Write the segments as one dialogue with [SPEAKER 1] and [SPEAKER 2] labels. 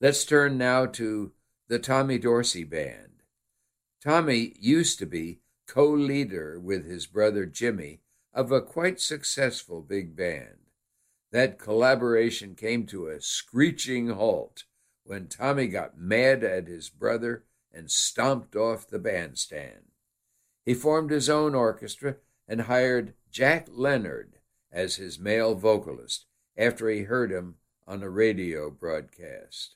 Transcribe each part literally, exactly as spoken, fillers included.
[SPEAKER 1] Let's turn now to the Tommy Dorsey Band. Tommy used to be co-leader with his brother Jimmy of a quite successful big band. That collaboration came to a screeching halt when Tommy got mad at his brother and stomped off the bandstand. He formed his own orchestra and hired Jack Leonard as his male vocalist after he heard him on a radio broadcast.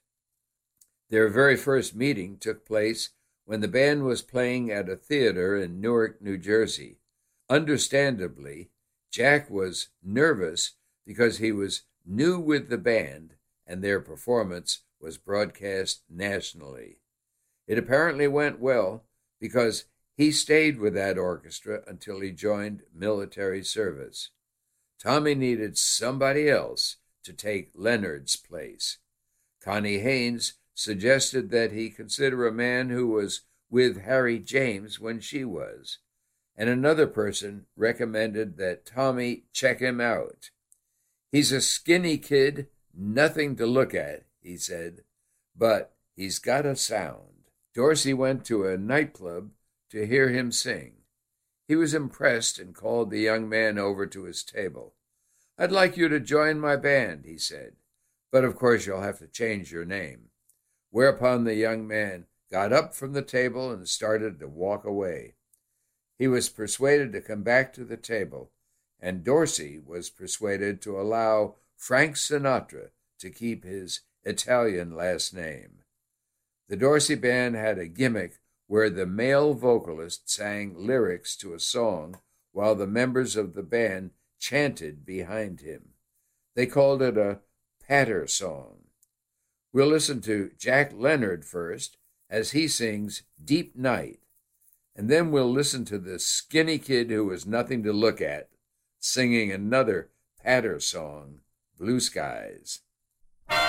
[SPEAKER 1] Their very first meeting took place when the band was playing at a theater in Newark, New Jersey. Understandably, Jack was nervous because he was new with the band and their performance was broadcast nationally. It apparently went well because he stayed with that orchestra until he joined military service. Tommy needed somebody else to take Leonard's place. Connie Haynes suggested that he consider a man who was with Harry James when she was, and another person recommended that Tommy check him out. He's a skinny kid, nothing to look at, he said, but he's got a sound. Dorsey went to a nightclub to hear him sing. He was impressed and called the young man over to his table. "I'd like you to join my band," he said, "but of course you'll have to change your name." Whereupon the young man got up from the table and started to walk away. He was persuaded to come back to the table, and Dorsey was persuaded to allow Frank Sinatra to keep his Italian last name. The Dorsey Band had a gimmick where the male vocalist sang lyrics to a song while the members of the band chanted behind him. They called it a patter song. We'll listen to Jack Leonard first as he sings Deep Night, and then we'll listen to the skinny kid who was nothing to look at singing another patter song, Blue Skies.